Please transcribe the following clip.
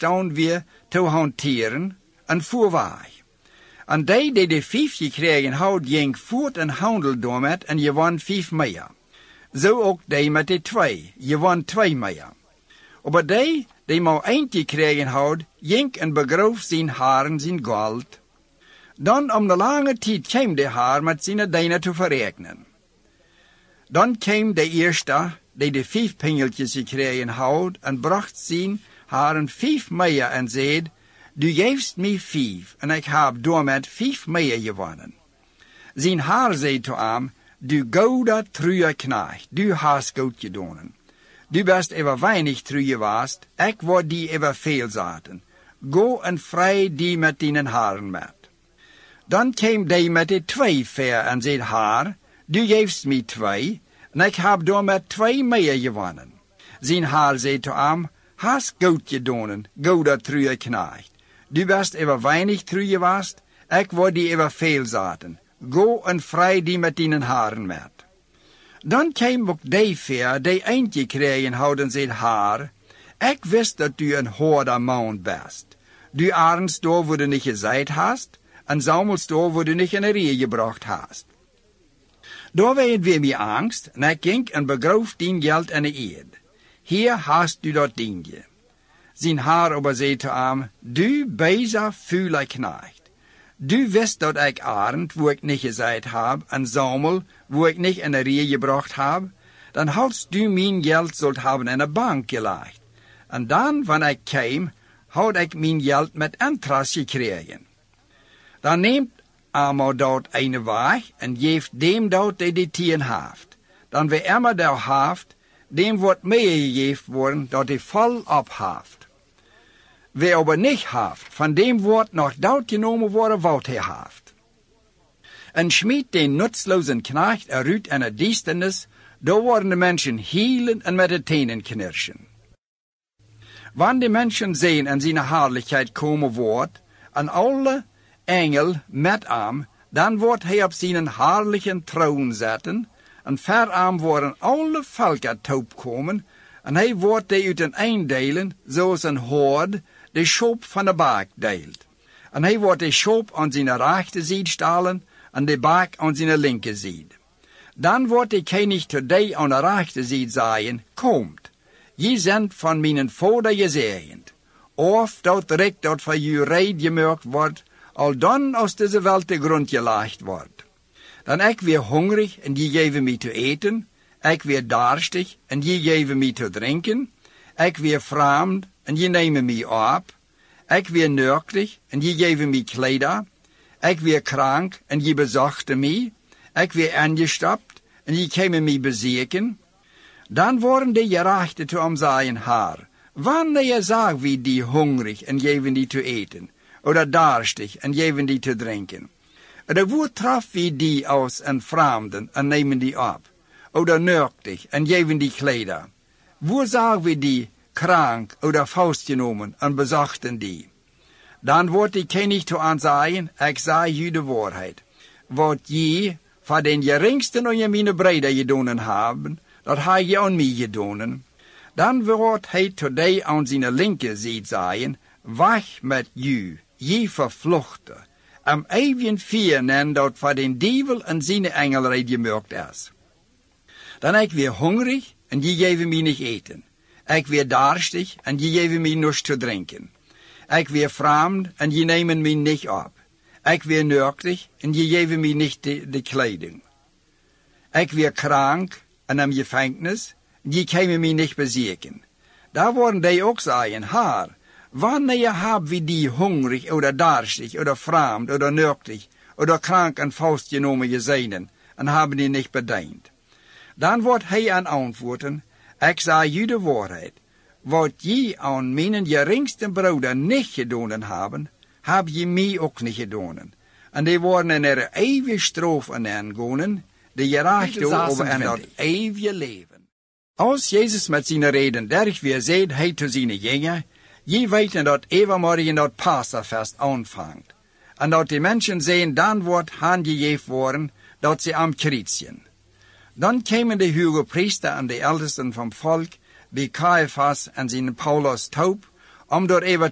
staan weer te hanteren en voorwaai. En die de 5 gekregen had, ging voort en handel daarmet en je won 5 meer. Zo ook die met de 2, je won 2 meer. Maar die maar 1 gekregen had, ging en begroof zijn haar en zijn goud. Dan om de lange tijd kwam de haar met zijn dijnen te verrekenen. Dan kwam de eerste, die de 5 pengeltjes gekregen had, en bracht zijn haren 5 meer en zei, du geeft mij 5, en ik heb daarmet 5 meer gewonnen. Zijn haar zei te hem, du goude trouwe knecht, du hast goed gedaan. Du best even weinig trouwe wast, ik word die even veel zaten. Go en vrij die met die haren met. Dan kwam die met de 2 ver en zei haar, du geeft mij 2, en ik heb daarmet 2 meer gewonnen. Zijn haar zei te hem, hast goed gedaan, goude trouwe knecht. Du best even weinig trouwe wast, ik word die even veel zaten. Go en vrij die met die haren met. Dan kwam ook die ver, die eentje kregen houden zei haar, ik wist dat du een harde man best. Du arends door wo du niet gezegd hast, en zomers door wo du niet in de ree gebracht hast. Daar werd weer mij angst, en ik ging en begroof dien geld en de eed. Hier hast du dat dingje. Zijn haar aber zei te hem, du bezer vuile knecht. Du wist dat ik arend, wo ik niet gezegd heb, en zomer, wo ik niet in de ree gebracht heb, dan hadst du mijn geld zult hebben in een bank gelegd. En dan, wanneer ik kwam, had ik mijn geld met interest gekregen. Dan neemt eenmaal dat ene weg en geeft dem dat die 10 heeft. Dan wie immer dat heeft, dem wordt meegegeven worden dat hij vol op heeft. Wie aber niet heeft, van dem wordt nog dat genomen worden wat hij heeft. En schmiet den nutzlozen knecht eruit in de duisternis, daar worden de mensen hielen en met de tenen knirschen. Wanneer de mensen zien en zijn heerlijkheid komen wordt, en alle engel met hem, dan wordt hij op zijn heerlijke troon zetten, en ver hem worden alle volken top komen, en hij wordt die uit een eindelen, zoals een hoord, de schop van de baak deelt. En hij wordt de schop aan zijn rechterzijde stellen, en de baak aan zijn linkerzijde. Dan wordt de koning tot die aan de rechterzijde zeggen, komt, je zendt van mijn vader gezegend, of dat recht dat voor je reed gemaakt wordt, al dan als deze welt de grond gelegd wordt. Dan ik weer hongerig en je geven mij te eten, ik weer darstig en je geven mij te drinken, ik weer vreemd en je nemen mij op, ik weer nördlich en je geven mij kleider, ik weer krank en je bezochten mij, ik weer angestapt en je komen mij bezieken. Dan worden de gerechten te hem zeggen haar, wanneer je zag wie die hongerig en geven die te eten, oder darstig en geven die te drinken. Oder wo traf wie die aus en vreemden en nemen die op, oder nördlich en geven die kleider. Wo zag wie die krank oder vastgenomen en bezochten die. Dan wordt die koning te aan zeggen, ik zei je de waarheid. Wat je van den geringsten onder mijn breder gedaan hebben, dat hij je aan mij gedaan. Dan wordt hij tot die aan zijn linkerzijde zeggen, weg met je vervluchte, am eeuwigen vuur dat van den duivel en zijn engel reed gemaakt is. Dan ik weer hongerig en je geven mij niet eten. Ik weer darstig en je geven mij niets te drinken. Ik weer vreemd en je nemen mij niet op. Ik weer nördlich en je geven mij niet de kleding. Ik weer krank en am gevangenis en je komen mij niet bezieken. Daar worden die ook zeggen, haar, wanneer hebben we die hongerig oder darstig oder vreemd oder nördlich oder krank en vastgenomen gezien en hebben die niet bediend. Dan wordt hij aan antwoorden, ik zei je de waarheid. Wat je aan mijn geringste broeder niet gedaan hebben, heb je mij ook niet gedaan. En die worden in er eeuwige straf aan aangaan, de gerechte over en dat eeuwige leven. Als Jezus met zijn reden derg weer zei hij te zijn jingen, je weten dat evenmorgen dat Passafest aanvangt. En dat die mensen zien, dan wordt aangegeven worden dat ze am kruisen. Dan kwamen de hoge priester en de ältesten van volk bij Caiaphas en zijn Paulus taub, om door even